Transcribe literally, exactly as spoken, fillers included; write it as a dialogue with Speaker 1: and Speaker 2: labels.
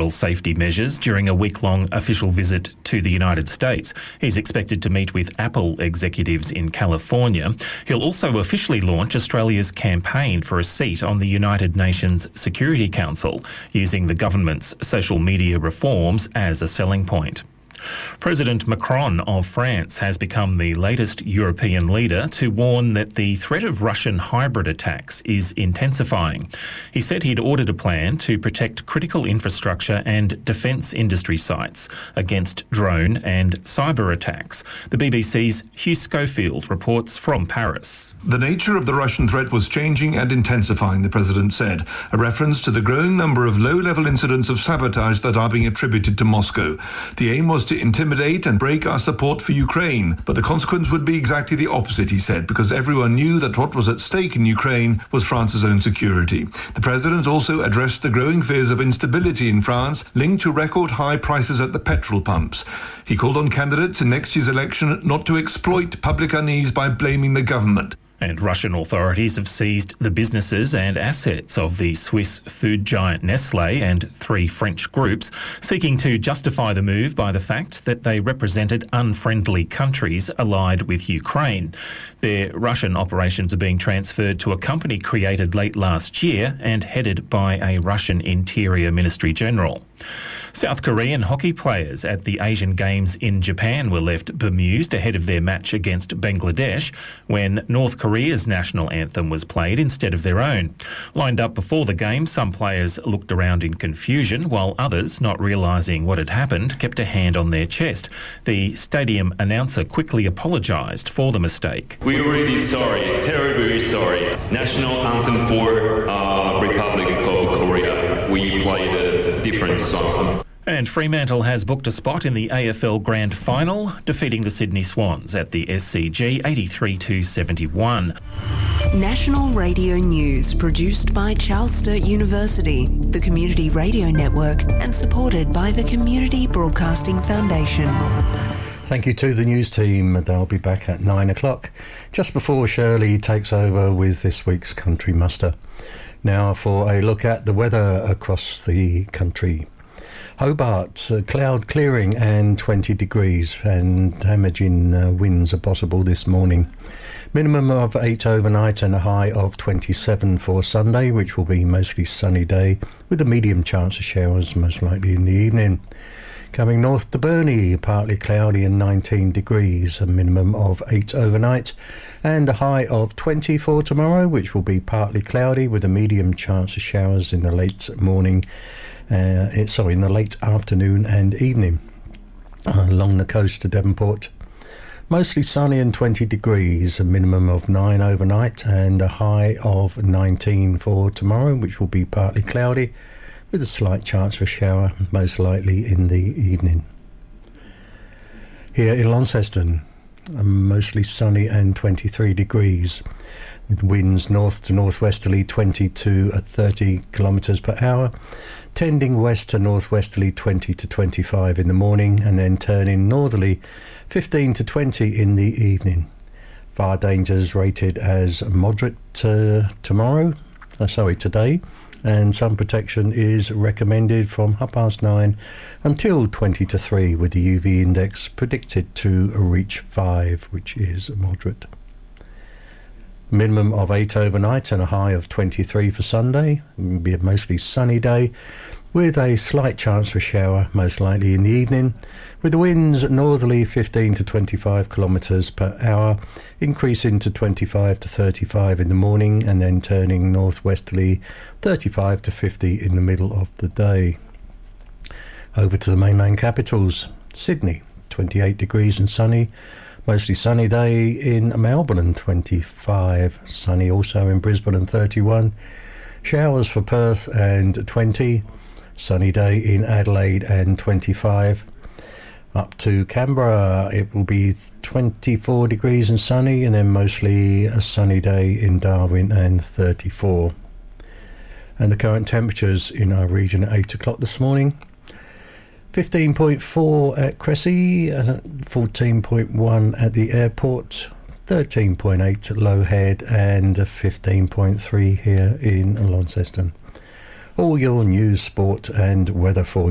Speaker 1: federal safety measures during a week-long official visit to the United States. He's expected to meet with Apple executives in California. He'll also officially launch Australia's campaign for a seat on the United Nations Security Council, using the government's social media reforms as a selling point. President Macron of France has become the latest European leader to warn that the threat of Russian hybrid attacks is intensifying. He said he'd ordered a plan to protect critical infrastructure and defence industry sites against drone and cyber attacks. The B B C's Hugh Schofield reports from Paris.
Speaker 2: The nature of the Russian threat was changing and intensifying, the president said, a reference to the growing number of low-level incidents of sabotage that are being attributed to Moscow. The aim was to to intimidate and break our support for Ukraine. But the consequence would be exactly the opposite, he said, because everyone knew that what was at stake in Ukraine was France's own security. The president also addressed the growing fears of instability in France linked to record high prices at the petrol pumps. He called on candidates in next year's election not to exploit public unease by blaming the government.
Speaker 1: And Russian authorities have seized the businesses and assets of the Swiss food giant Nestlé and three French groups, seeking to justify the move by the fact that they represented unfriendly countries allied with Ukraine. Their Russian operations are being transferred to a company created late last year and headed by a Russian Interior Ministry General. South Korean hockey players at the Asian Games in Japan were left bemused ahead of their match against Bangladesh when North Korea's national anthem was played instead of their own. Lined up before the game, some players looked around in confusion, while others, not realising what had happened, kept a hand on their chest. The stadium announcer quickly apologised for the mistake.
Speaker 3: We're really sorry, terribly sorry. National anthem for uh, Republic of Korea. We played a different song.
Speaker 1: And Fremantle has booked a spot in the A F L Grand Final, defeating the Sydney Swans at the S C G eighty-three to seventy-one.
Speaker 4: National Radio News, produced by Charles Sturt University, the Community Radio Network, and supported by the Community Broadcasting Foundation.
Speaker 5: Thank you to the news team. They'll be back at nine o'clock, just before Shirley takes over with this week's Country Muster. Now for a look at the weather across the country. Hobart, uh, cloud clearing and twenty degrees, and damaging uh, winds are possible this morning. Minimum of eight overnight and a high of twenty-seven for Sunday, which will be mostly sunny day with a medium chance of showers most likely in the evening. Coming north to Burnie, partly cloudy and nineteen degrees, a minimum of eight overnight and a high of twenty for tomorrow, which will be partly cloudy with a medium chance of showers in the late morning Uh, it's, sorry, in the late afternoon and evening. Uh, along the coast to Devonport, mostly sunny and twenty degrees, a minimum of nine overnight and a high of nineteen for tomorrow, which will be partly cloudy with a slight chance for a shower, most likely in the evening. Here in Launceston, uh, mostly sunny and twenty-three degrees, with winds north to northwesterly twenty to thirty kilometres per hour, tending west to northwesterly twenty to twenty-five in the morning, and then turning northerly fifteen to twenty in the evening. Fire dangers rated as moderate uh, tomorrow, uh, sorry, today, and sun protection is recommended from half past nine until twenty to three, with the U V index predicted to reach five, which is moderate. Minimum of eight overnight and a high of twenty-three for Sunday. It will be a mostly sunny day with a slight chance for a shower, most likely in the evening, with the winds northerly fifteen to twenty-five kilometres per hour, increasing to twenty-five to thirty-five in the morning, and then turning northwesterly thirty-five to fifty in the middle of the day. Over to the mainland capitals. Sydney, twenty-eight degrees and sunny. Mostly sunny day in Melbourne and twenty-five. Sunny also in Brisbane and thirty-one. Showers for Perth and twenty. Sunny day in Adelaide and twenty-five. Up to Canberra, it will be twenty-four degrees and sunny, and then mostly a sunny day in Darwin and thirty-four. And the current temperatures in our region at eight o'clock this morning. fifteen point four at Cressy, fourteen point one at the airport, thirteen point eight at Low Head, and fifteen point three here in Launceston. All your news, sport and weather for you.